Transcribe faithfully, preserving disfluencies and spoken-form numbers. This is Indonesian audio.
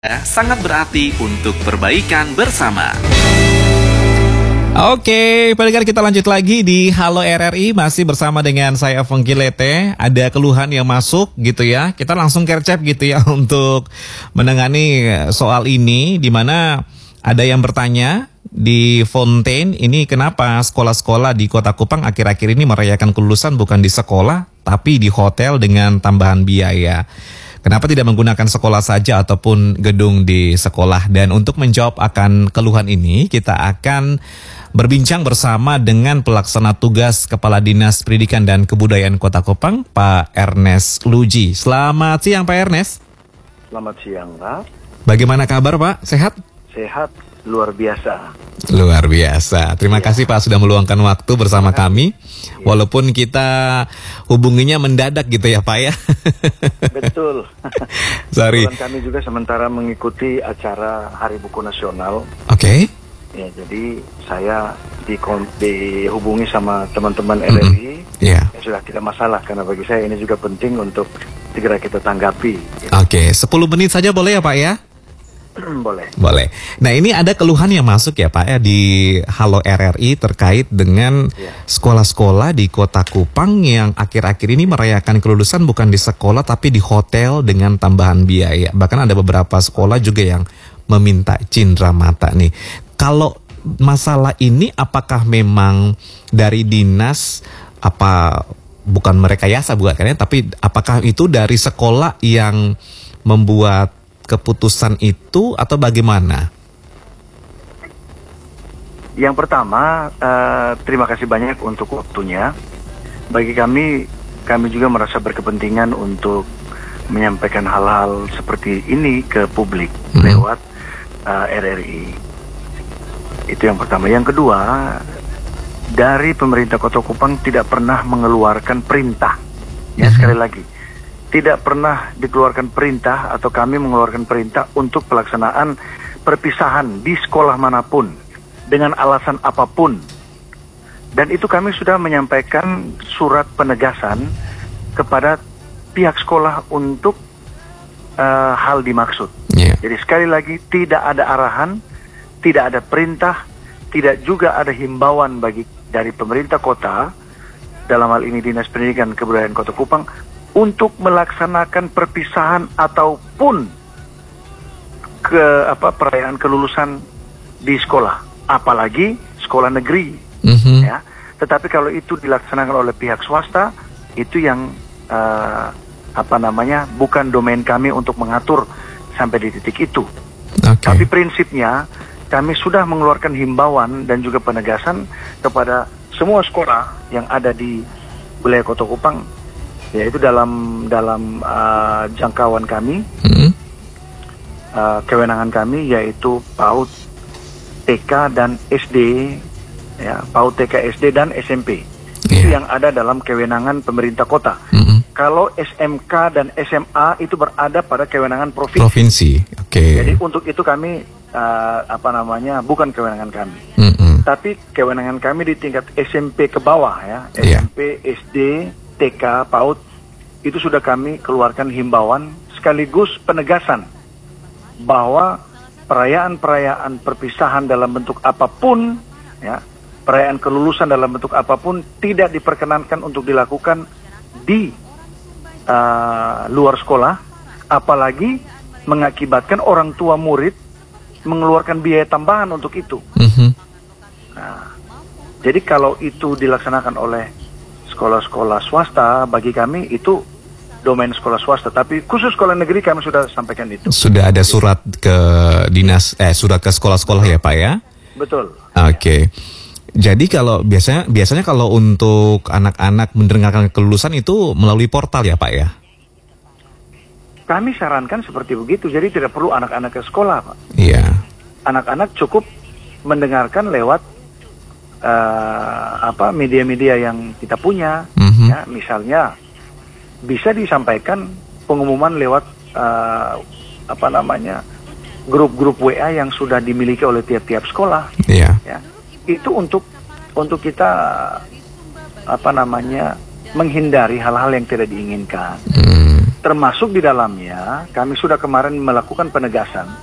sangat berarti untuk perbaikan bersama. Oke, pendengar, kita lanjut lagi di Halo R R I, masih bersama dengan saya Fengki Lete. Ada keluhan yang masuk gitu ya, kita langsung kercep gitu ya untuk menangani soal ini, di mana ada yang bertanya di Fontaine, ini kenapa sekolah-sekolah di Kota Kupang akhir-akhir ini merayakan kelulusan bukan di sekolah tapi di hotel dengan tambahan biaya. Kenapa tidak menggunakan sekolah saja ataupun gedung di sekolah? Dan untuk menjawab akan keluhan ini, kita akan berbincang bersama dengan pelaksana tugas Kepala Dinas Pendidikan dan Kebudayaan Kota Kupang, Pak Ernest Luji. Selamat siang, Pak Ernest. Selamat siang, Pak. Bagaimana kabar, Pak? Sehat? Sehat, luar biasa. Luar biasa. Terima ya. kasih, Pak, sudah meluangkan waktu bersama kami. Ya. Walaupun kita hubunginya mendadak gitu ya, Pak ya. Betul. Sorry. Dan kami juga sementara mengikuti acara Hari Buku Nasional. Oke. Okay. Ya, jadi saya di, dihubungi sama teman-teman R R I. Mm-hmm. Yeah. Ya sudah, tidak masalah, karena bagi saya ini juga penting untuk segera kita tanggapi. Ya. Oke, okay. sepuluh menit saja boleh ya, Pak ya? Boleh. Boleh. Nah, ini ada keluhan yang masuk ya, Pak ya, di Halo R R I terkait dengan ya. sekolah-sekolah di Kota Kupang yang akhir-akhir ini merayakan kelulusan bukan di sekolah tapi di hotel dengan tambahan biaya. Bahkan ada beberapa sekolah juga yang meminta cindera mata nih. Kalau masalah ini apakah memang dari dinas, apa bukan merekayasa bukan ya, tapi apakah itu dari sekolah yang membuat keputusan itu atau bagaimana? Yang pertama, uh, terima kasih banyak untuk waktunya. Bagi kami, kami juga merasa berkepentingan untuk menyampaikan hal-hal seperti ini ke publik hmm. lewat uh, R R I. Itu yang pertama. Yang kedua, dari pemerintah Kota Kupang tidak pernah mengeluarkan perintah. Ya, hmm. sekali lagi. Tidak pernah dikeluarkan perintah atau kami mengeluarkan perintah untuk pelaksanaan perpisahan di sekolah manapun dengan alasan apapun. Dan itu kami sudah menyampaikan surat penegasan kepada pihak sekolah untuk uh, hal dimaksud. Yeah. Jadi sekali lagi, tidak ada arahan, tidak ada perintah, tidak juga ada himbauan bagi dari pemerintah kota, dalam hal ini Dinas Pendidikan dan Kebudayaan Kota Kupang, untuk melaksanakan perpisahan ataupun ke apa perayaan kelulusan di sekolah, apalagi sekolah negeri, mm-hmm. ya. Tetapi kalau itu dilaksanakan oleh pihak swasta, itu yang uh, apa namanya bukan domain kami untuk mengatur sampai di titik itu. Okay. Tapi prinsipnya kami sudah mengeluarkan himbauan dan juga penegasan kepada semua sekolah yang ada di wilayah Kota Kupang, yaitu dalam dalam uh, jangkauan kami, mm-hmm. uh, kewenangan kami yaitu PAUD, T K dan S D, ya, PAUD, T K, S D dan S M P. Yeah. Itu yang ada dalam kewenangan pemerintah kota. Mm-hmm. Kalau S M K dan S M A itu berada pada kewenangan provinsi. Provinsi, oke. Okay. Jadi untuk itu kami uh, apa namanya bukan kewenangan kami. Mm-hmm. Tapi kewenangan kami di tingkat S M P ke bawah ya, yeah. S M P, S D, T K, PAUD, itu sudah kami keluarkan himbauan sekaligus penegasan bahwa perayaan-perayaan perpisahan dalam bentuk apapun, ya, perayaan kelulusan dalam bentuk apapun tidak diperkenankan untuk dilakukan di uh, luar sekolah, apalagi mengakibatkan orang tua murid mengeluarkan biaya tambahan untuk itu. Mm-hmm. Nah, jadi kalau itu dilaksanakan oleh sekolah-sekolah swasta, bagi kami itu domain sekolah swasta, tapi khusus sekolah negeri kami sudah sampaikan itu. Sudah ada surat ke dinas, eh surat ke sekolah-sekolah ya, Pak ya? Betul. Oke. Okay. Ya. Jadi kalau biasanya biasanya kalau untuk anak-anak mendengarkan kelulusan itu melalui portal ya, Pak ya? Kami sarankan seperti begitu, jadi tidak perlu anak-anak ke sekolah, Pak. Iya. Anak-anak cukup mendengarkan lewat uh, apa media-media yang kita punya, mm-hmm. ya, misalnya bisa disampaikan pengumuman lewat uh, apa namanya grup-grup W A yang sudah dimiliki oleh tiap-tiap sekolah. Iya. Ya, itu untuk untuk kita apa namanya menghindari hal-hal yang tidak diinginkan. Mm. termasuk di dalamnya kami sudah kemarin melakukan penegasan